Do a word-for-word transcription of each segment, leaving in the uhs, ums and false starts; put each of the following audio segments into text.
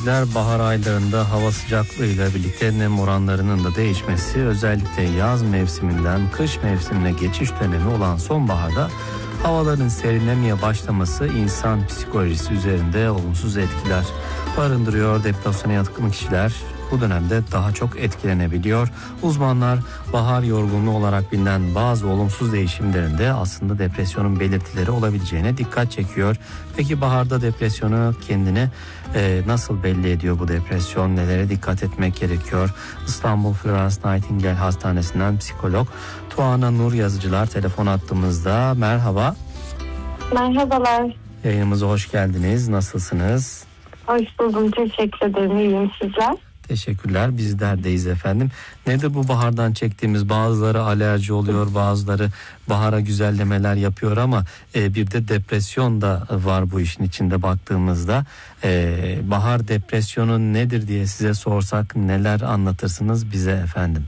dinleyiciler, bahar aylarında hava sıcaklığıyla birlikte nem oranlarının da değişmesi, özellikle yaz mevsiminden kış mevsimine geçiş dönemi olan sonbaharda havaların serinlemeye başlaması insan psikolojisi üzerinde olumsuz etkiler barındırıyor. Depresyona yatkın kişiler bu dönemde daha çok etkilenebiliyor. Uzmanlar bahar yorgunluğu olarak bilinen bazı olumsuz değişimlerin de aslında depresyonun belirtileri olabileceğine dikkat çekiyor. Peki baharda depresyonu kendine e, nasıl belli ediyor bu depresyon? Nelere dikkat etmek gerekiyor? İstanbul Florence Nightingale Hastanesi'nden psikolog Tuana Nur Yazıcılar telefon attığımızda. Merhaba. Merhabalar. Yayınımıza hoş geldiniz. Nasılsınız? Hoş buldum. Teşekkür ederim. İyiyim, sizler? Teşekkürler. Bizlerdeyiz efendim. Nedir bu bahardan çektiğimiz? Bazıları alerji oluyor, bazıları bahara güzellemeler yapıyor ama e, bir de depresyon da var bu işin içinde baktığımızda. E, bahar depresyonu nedir diye size sorsak neler anlatırsınız bize efendim?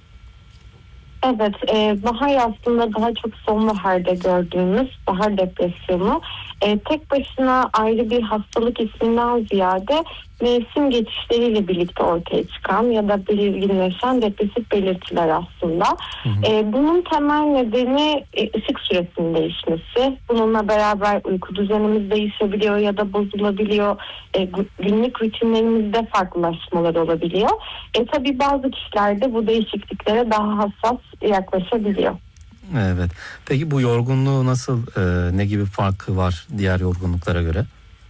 Evet, e, bahar aslında daha çok sonbaharda gördüğümüz bahar depresyonu e, tek başına ayrı bir hastalık isminden ziyade mevsim geçişleriyle birlikte ortaya çıkan ya da belirginleşen depresif belirtiler aslında. Hı hı. E, bunun temel nedeni e, ışık süresinin değişmesi. Bununla beraber uyku düzenimiz değişebiliyor ya da bozulabiliyor. E, günlük rutinlerimizde farklılaşmalar olabiliyor. E, tabii bazı kişilerde bu değişikliklere daha hassas yaklaşabiliyor. Evet. Peki bu yorgunluğu nasıl, e, ne gibi farkı var diğer yorgunluklara göre?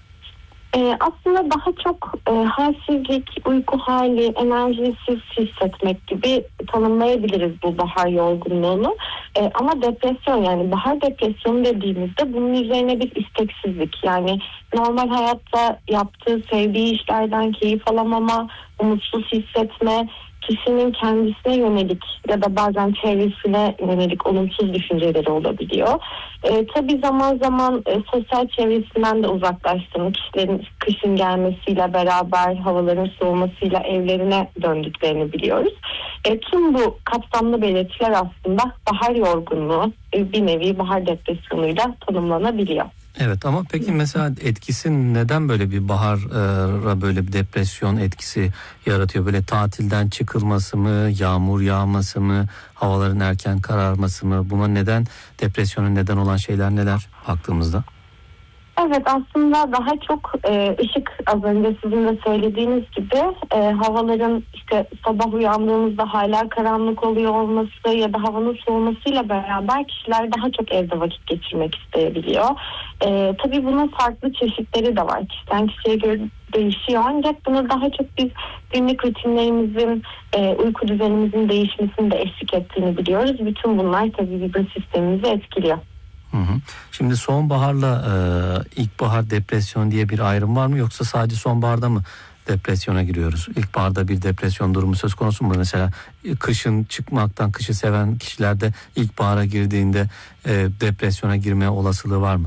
Ee, aslında daha çok e, halsizlik, uyku hali, enerjisiz hissetmek gibi tanımlayabiliriz bu bahar yorgunluğunu. E, ama depresyon, yani bahar depresyonu dediğimizde bunun üzerine bir isteksizlik, yani normal hayatta yaptığı, sevdiği işlerden keyif alamama, umutsuz hissetme, kişinin kendisine yönelik ya da bazen çevresine yönelik olumsuz düşünceleri olabiliyor. E, tabii zaman zaman e, sosyal çevresinden de uzaklaştığını, kişilerin kışın gelmesiyle beraber havaların soğumasıyla evlerine döndüklerini biliyoruz. E, tüm bu kapsamlı belirtiler aslında bahar yorgunluğu, e, bir nevi bahar depresyonuyla tanımlanabiliyor. Evet, ama peki mesela etkisi neden böyle bir bahara böyle bir depresyon etkisi yaratıyor? Böyle tatilden çıkılması mı, yağmur yağması mı, havaların erken kararması mı? Buna neden, depresyonun neden olan şeyler neler baktığımızda? Evet, aslında daha çok e, ışık, az önce sizin de söylediğiniz gibi e, havaların işte sabah uyandığımızda hala karanlık oluyor olması ya da havanın soğumasıyla beraber kişiler daha çok evde vakit geçirmek isteyebiliyor. E, tabii bunun farklı çeşitleri de var. Kişiden kişiye göre değişiyor, ancak bunu daha çok biz günlük rutinlerimizin, e, uyku düzenimizin değişmesini de eşlik ettiğini biliyoruz. Bütün bunlar tabii bizim sistemimizi etkiliyor. Hı hı. Şimdi sonbaharla e, ilkbahar depresyon diye bir ayrım var mı, yoksa sadece sonbaharda mı depresyona giriyoruz? İlkbaharda bir depresyon durumu söz konusu mu? Mesela kışın çıkmaktan, kışı seven kişilerde ilkbahara girdiğinde e, depresyona girme olasılığı var mı?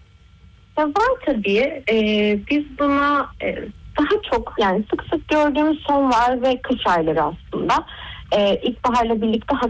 Ya var tabii. Ee, biz buna e, daha çok, yani sık sık gördüğümüz sonbahar ve kış ayları aslında. Ee, ilkbaharla birlikte